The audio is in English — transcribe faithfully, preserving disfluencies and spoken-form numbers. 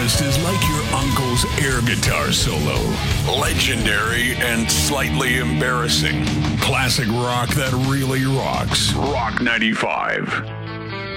playlist is like your uncle's air guitar solo. Legendary and slightly embarrassing. Classic rock that really rocks. Rock ninety-five.